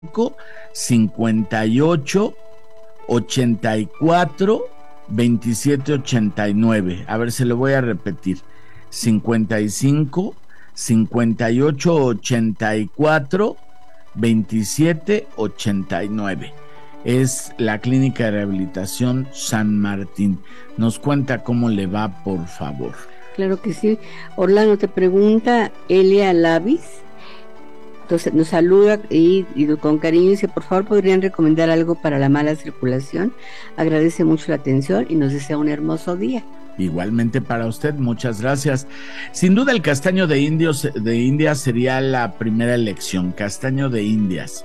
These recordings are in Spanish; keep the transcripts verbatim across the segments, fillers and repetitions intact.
cincuenta y ocho, ochenta y cuatro, veintisiete ochenta y nueve. A ver, se lo voy a repetir. cincuenta y cinco, cincuenta y ocho, ochenta y cuatro, veintisiete ochenta y nueve. Es la Clínica de Rehabilitación San Martín. Nos cuenta cómo le va, por favor. Claro que sí. Orlando, te pregunta Elia Lavis. Entonces nos saluda y, y con cariño dice, por favor, ¿podrían recomendar algo para la mala circulación? Agradece mucho la atención y nos desea un hermoso día. Igualmente para usted, muchas gracias. Sin duda el castaño de indios de Indias sería la primera elección. Castaño de Indias.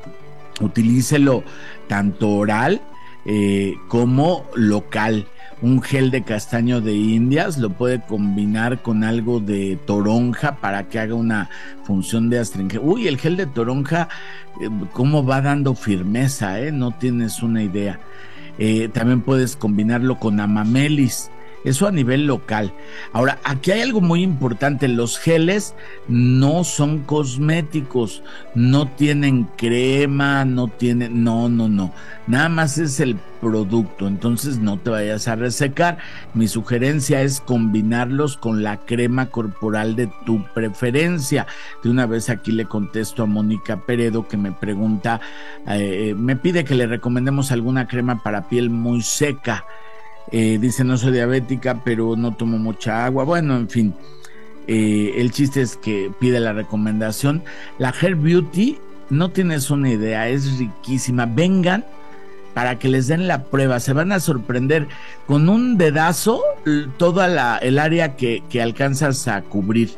Utilícelo tanto oral eh, como local. Un gel de castaño de Indias lo puede combinar con algo de toronja para que haga una función de astringente. Uy, el gel de toronja, eh, cómo va dando firmeza, ¿eh? No tienes una idea. Eh, también puedes combinarlo con amamelis. Eso a nivel local. Ahora, aquí hay algo muy importante. Los geles no son cosméticos, no tienen crema, no tienen, no, no, no. Nada más es el producto, entonces no te vayas a resecar. Mi sugerencia es combinarlos con la crema corporal de tu preferencia. De una vez aquí le contesto a Mónica Peredo, que me pregunta, eh, me pide que le recomendemos alguna crema para piel muy seca. Eh, dice, no soy diabética, pero no tomo mucha agua. Bueno, en fin, eh, el chiste es que pide la recomendación. La Hair Beauty, no tienes una idea, es riquísima. Vengan para que les den la prueba, se van a sorprender. Con un dedazo, toda la, el área que, que alcanzas a cubrir.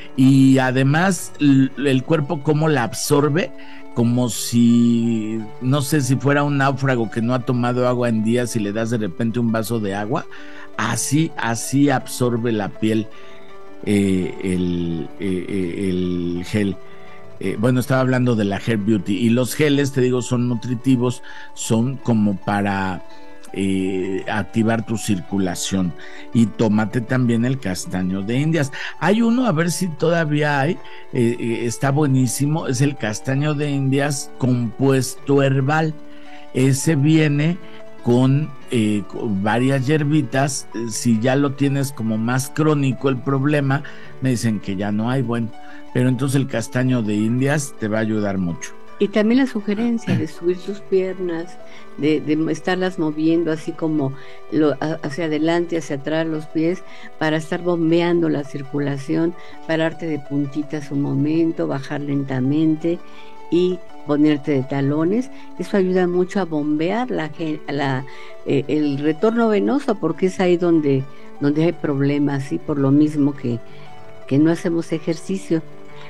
Y además, el cuerpo cómo la absorbe, como si, no sé, si fuera un náufrago que no ha tomado agua en días y le das de repente un vaso de agua, así, así absorbe la piel eh, el, eh, el gel. Eh, bueno, estaba hablando de la Hair Beauty, y los geles, te digo, son nutritivos, son como para eh, activar tu circulación. Y tómate también el castaño de Indias. Hay uno, a ver si todavía hay, eh, eh, está buenísimo, es el castaño de Indias compuesto herbal. Ese viene con, eh, con varias hierbitas. Si ya lo tienes como más crónico el problema, me dicen que ya no hay, bueno, pero entonces el castaño de Indias te va a ayudar mucho. Y también la sugerencia de subir tus piernas, de, de estarlas moviendo así como lo, hacia adelante, hacia atrás los pies, para estar bombeando la circulación, pararte de puntitas un momento, bajar lentamente y ponerte de talones. Eso ayuda mucho a bombear la, la, eh, el retorno venoso, porque es ahí donde, donde hay problemas, y por lo mismo que, que no hacemos ejercicio.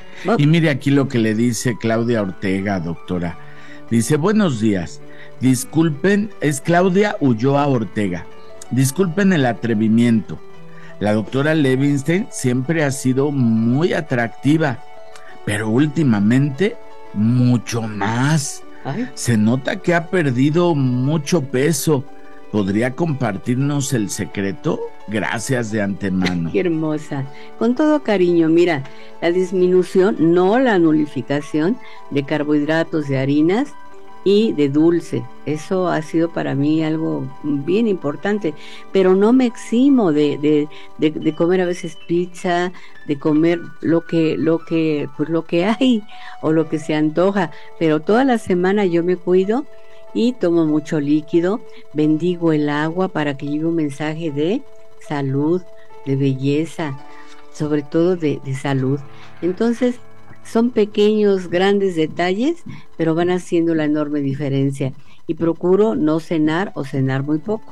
Y mire aquí lo que le dice Claudia Ortega, doctora. Dice, buenos días, disculpen, es Claudia Ulloa Ortega. Disculpen el atrevimiento. La doctora Levinstein siempre ha sido muy atractiva, pero últimamente mucho más. Ay. Se nota que ha perdido mucho peso. ¿Podría compartirnos el secreto? Gracias de antemano. Qué hermosa. Con todo cariño, mira, la disminución, no la nulificación de carbohidratos, de harinas y de dulce. Eso ha sido para mí algo bien importante, pero no me eximo de, de, de, de comer a veces pizza, de comer lo que, lo que, pues lo que hay o lo que se antoja, pero toda la semana yo me cuido y tomo mucho líquido, bendigo el agua para que lleve un mensaje de salud, de belleza, sobre todo de, de salud. Entonces, son pequeños, grandes detalles, pero van haciendo la enorme diferencia. Y procuro no cenar o cenar muy poco.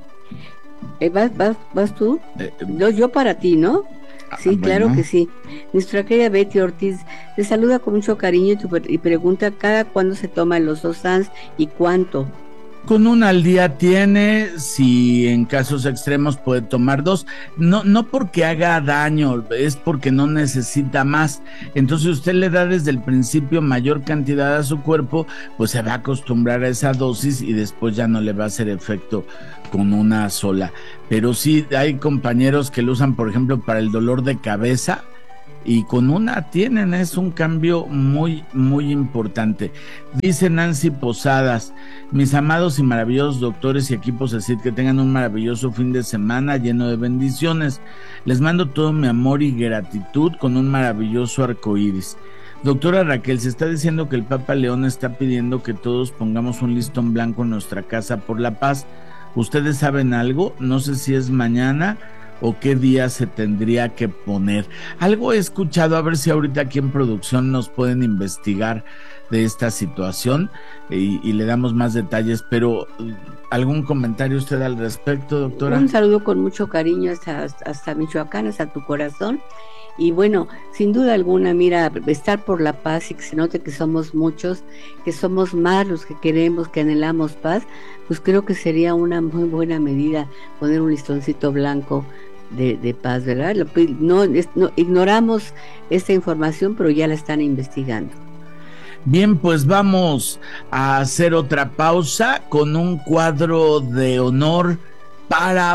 Eh, ¿vas, vas, ¿Vas tú? Eh, yo, yo para ti, ¿no? Sí, bueno. Claro que sí. Nuestra querida Betty Ortiz te saluda con mucho cariño y, tu, y pregunta cada cuándo se toma el Ososans y cuánto. Con una al día tiene, si en casos extremos puede tomar dos, no, no porque haga daño, es porque no necesita más. Entonces usted le da desde el principio mayor cantidad a su cuerpo, pues se va a acostumbrar a esa dosis y después ya no le va a hacer efecto con una sola. Pero sí hay compañeros que lo usan, por ejemplo, para el dolor de cabeza, y con una tienen, es un cambio muy, muy importante. Dice Nancy Posadas, mis amados y maravillosos doctores y equipos ACID, que tengan un maravilloso fin de semana lleno de bendiciones. Les mando todo mi amor y gratitud con un maravilloso arcoíris. Doctora Raquel, se está diciendo que el Papa León está pidiendo que todos pongamos un listón blanco en nuestra casa por la paz. ¿Ustedes saben algo? No sé si es mañana o qué día se tendría que poner. Algo he escuchado, a ver si ahorita aquí en producción nos pueden investigar de esta situación y, y le damos más detalles, pero ¿algún comentario usted al respecto, doctora? Un saludo con mucho cariño hasta, hasta Michoacán, hasta tu corazón. Y bueno, sin duda alguna, mira, estar por la paz y que se note que somos muchos, que somos más los que queremos, que anhelamos paz, pues creo que sería una muy buena medida poner un listoncito blanco de, de paz, ¿verdad? No, no, ignoramos esta información, pero ya la están investigando. Bien, pues vamos a hacer otra pausa con un cuadro de honor para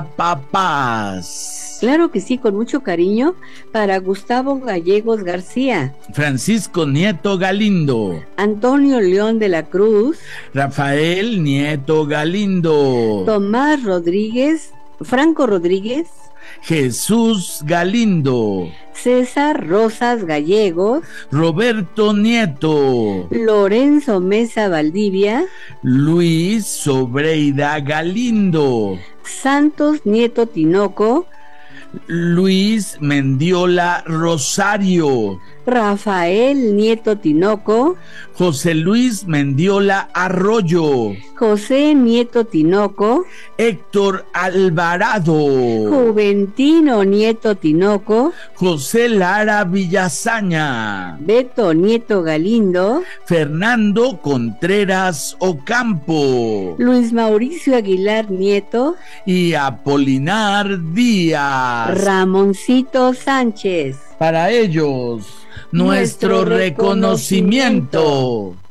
papás. Claro que sí, con mucho cariño, para Gustavo Gallegos García, Francisco Nieto Galindo, Antonio León de la Cruz, Rafael Nieto Galindo, Tomás Rodríguez, Franco Rodríguez, Jesús Galindo, César Rosas Gallegos, Roberto Nieto, Lorenzo Mesa Valdivia, Luis Sobreida Galindo, Santos Nieto Tinoco, Luis Mendiola Rosario, Rafael Nieto Tinoco, José Luis Mendiola Arroyo, José Nieto Tinoco, Héctor Alvarado, Juventino Nieto Tinoco, José Lara Villazaña, Beto Nieto Galindo, Fernando Contreras Ocampo, Luis Mauricio Aguilar Nieto y Apolinar Díaz, Ramoncito Sánchez. Para ellos, nuestro, nuestro reconocimiento. reconocimiento.